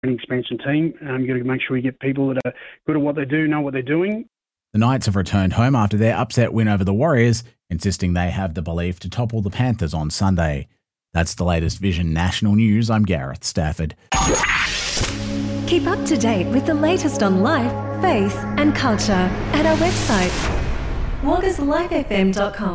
an expansion team. You've got to make sure you get people that are good at what they do, know what they're doing. The Knights have returned home after their upset win over the Warriors, insisting they have the belief to topple the Panthers on Sunday. That's the latest Vision National News. I'm Gareth Stafford. Keep up to date with the latest on life, faith and culture at our website, waggaslifefm.com.